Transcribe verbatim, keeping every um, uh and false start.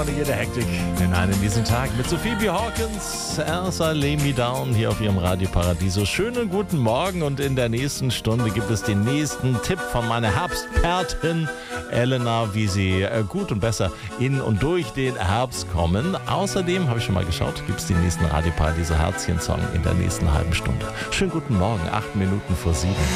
ohne jede Hektik hinein in diesen Tag mit Sophie B. Hawkins, Elsa Lay Me Down hier auf ihrem Radio Paradiso. Schönen guten Morgen und in der nächsten Stunde gibt es den nächsten Tipp von meiner Herbstpatin Elena, wie sie gut und besser in und durch den Herbst kommen. Außerdem, habe ich schon mal geschaut, gibt es den nächsten Radio Paradiso Herzchen-Song in der nächsten halben Stunde. Schönen guten Morgen, acht Minuten vor sieben.